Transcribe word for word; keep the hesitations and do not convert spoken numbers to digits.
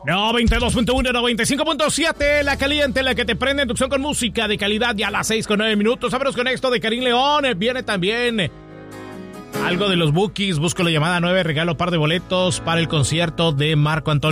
noventa y dos punto uno, noventa y cinco punto siete, la caliente, la que te prende, inducción con música de calidad ya a las seis con nueve minutos. Vámonos con esto de Karim León. Viene también algo de los Bukis. Busco la llamada nueve, regalo par de boletos para el concierto de Marco Antonio